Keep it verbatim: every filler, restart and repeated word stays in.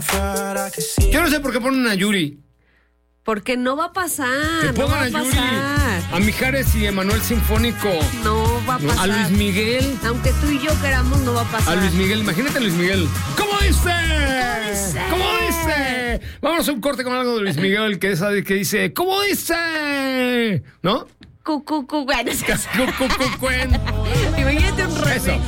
Yo no sé por qué ponen a Yuri. Porque no va a pasar. Que no va pongan a a Yuri, pasar. a Mijares y Emanuel Sinfónico. No va a No, pasar. a Luis Miguel. Aunque tú y yo queramos, no va a pasar. A Luis Miguel, imagínate a Luis Miguel. ¿Cómo dice? dice? ¿Cómo dice? Vamos a un corte con algo de Luis Miguel que, es, que dice, ¿cómo dice? ¿No? Cu, cu, cu, bueno, es que- Cu, cu, cu, cuen. Imagínate un remix. Eso.